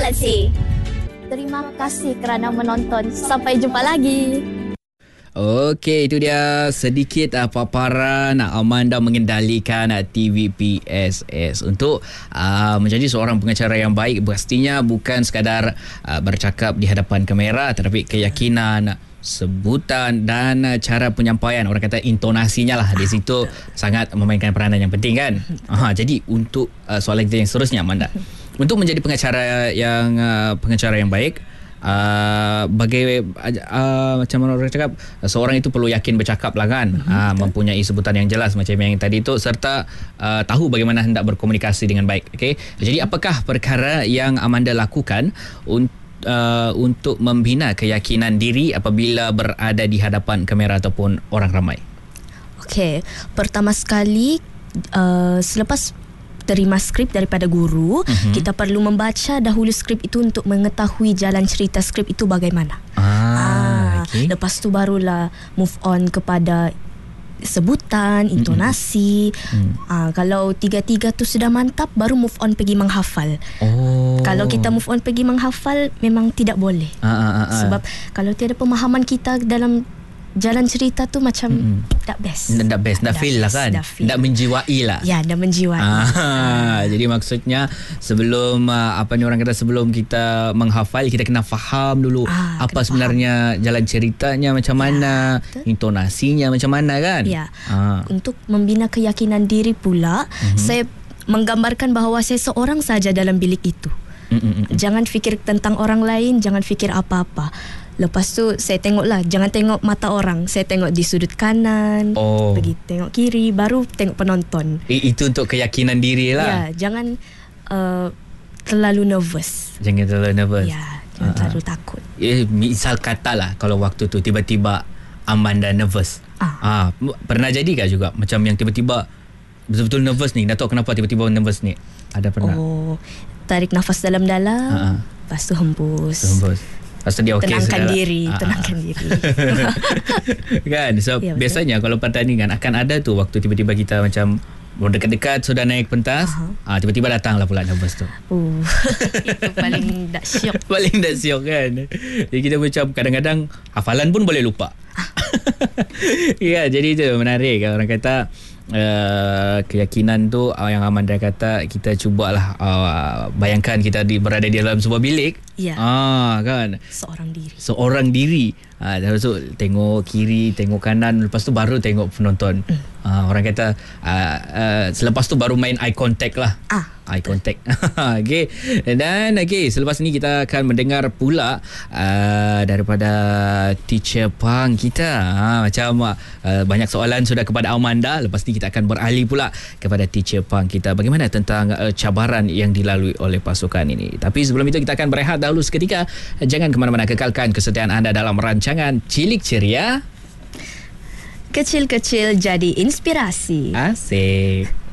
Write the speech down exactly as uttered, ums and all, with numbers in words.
Galaxy. Terima kasih kerana menonton. Sampai jumpa lagi. Okey, itu dia sedikit uh, paparan uh, Amanda mengendalikan uh, T V P S S. Untuk uh, menjadi seorang pengacara yang baik, pastinya bukan sekadar uh, bercakap di hadapan kamera, tetapi keyakinan, sebutan dan uh, cara penyampaian, orang kata intonasinya lah di situ sangat memainkan peranan yang penting kan. Aha, jadi untuk uh, soalan kita yang seterusnya, Amanda, untuk menjadi pengacara yang uh, pengacara yang baik, Uh, bagai uh, macam mana orang cakap, seorang itu perlu yakin bercakap lah kan, mm-hmm. uh, mempunyai sebutan yang jelas macam yang tadi tu, serta uh, tahu bagaimana hendak berkomunikasi dengan baik. Okay? Jadi apakah perkara yang Amanda lakukan untuk Uh, untuk membina keyakinan diri apabila berada di hadapan kamera ataupun orang ramai? Okey, pertama sekali uh, selepas terima skrip daripada guru, uh-huh. kita perlu membaca dahulu skrip itu untuk mengetahui jalan cerita skrip itu bagaimana. Ah, ah, okay. Lepas tu barulah move on kepada sebutan, intonasi. Mm-hmm. Ah, kalau tiga-tiga tu sudah mantap, baru move on pergi menghafal. Oh. Kalau kita move on pergi menghafal, memang tidak boleh. Ah, ah, ah, Sebab kalau tiada pemahaman kita dalam jalan cerita tu macam mm-hmm. tak best. Tak best, tak feel lah kan. Tak menjiwai lah. Ya, dah menjiwai. Ah, ah. Jadi maksudnya sebelum uh, apa ni orang kata, sebelum kita menghafal, kita kena faham dulu ah, apa sebenarnya faham jalan ceritanya macam mana, ya, intonasinya macam mana kan. Ya. Ah. Untuk membina keyakinan diri pula, mm-hmm. saya menggambarkan bahawa saya seorang saja dalam bilik itu. Mm-mm. Jangan fikir tentang orang lain, jangan fikir apa-apa. Lepas tu saya tengoklah, jangan tengok mata orang, saya tengok di sudut kanan, oh. pergi tengok kiri, baru tengok penonton. I, itu untuk keyakinan diri lah. Ya, jangan uh, terlalu nervous. Jangan terlalu nervous. Ya, jangan uh-huh. terlalu takut. Eh, misal katalah kalau waktu tu tiba-tiba Amanda nervous. Ah. Ah, pernah jadi ke juga macam yang tiba-tiba betul-betul nervous ni, dah tahu kenapa tiba-tiba nervous ni? Ada pernah? Oh, tarik nafas dalam-dalam, uh-huh. lepas tu hembus. Hembus. Lepas tu dia okey, tenangkan segala. diri, Aa. tenangkan diri. Kan, so ya, biasanya kalau pertandingan akan ada tu waktu tiba-tiba kita macam dekat-dekat sudah naik pentas, uh-huh. ah, tiba-tiba datanglah pula nervous tu. Uh, itu paling dak syok. Paling dak syok kan. Jadi kita macam kadang-kadang hafalan pun boleh lupa. Ya, jadi itu menarik. Orang kata Uh, keyakinan tu uh, yang Amanda kata, kita cubalah uh, bayangkan kita di, berada di dalam sebuah bilik. Ya. Ah, kan. Seorang diri. Seorang diri. Ah, lepas tu tengok kiri, tengok kanan, lepas tu baru tengok penonton. Mm. Ah, orang kata uh, uh, selepas tu baru main eye contact lah. Ah, eye contact. Okey. Dan okey, selepas ni kita akan mendengar pula uh, daripada teacher Pang kita. Ha, macam uh, banyak soalan sudah kepada Amanda. Lepas ni kita akan beralih pula kepada teacher Pang kita. Bagaimana tentang uh, cabaran yang dilalui oleh pasukan ini. Tapi sebelum itu kita akan berehat dahulu seketika. Jangan ke mana-mana, kekalkan kesetiaan anda dalam rancangan Cilik Ceria. Kecil-kecil jadi inspirasi. Asik.